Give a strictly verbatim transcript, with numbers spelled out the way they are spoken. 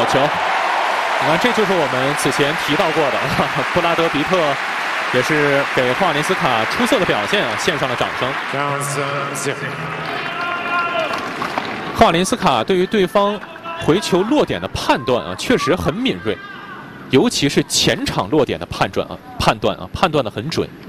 球。你看，这就是我们此前提到过的，布拉德比特也是给霍瓦林斯卡出色的表现啊献上了掌声。霍瓦林斯卡对于对方回球落点的判断啊，确实很敏锐，尤其是前场落点的判断啊，判断啊，判断的很准。